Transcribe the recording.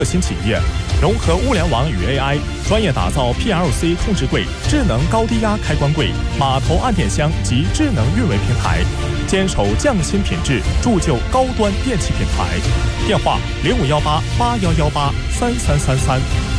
新企业，融合物联网与 AI， 专业打造 PLC 控制柜、智能高低压开关柜、码头按电箱及智能运维平台，坚守匠心品质，铸就高端电器品牌。电话：051881183333。